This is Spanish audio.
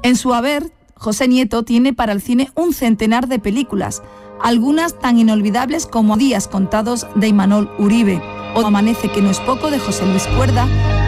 En su haber, José Nieto tiene para el cine un centenar de películas, algunas tan inolvidables como Días contados de Imanol Uribe, o Amanece que no es poco de José Luis Cuerda,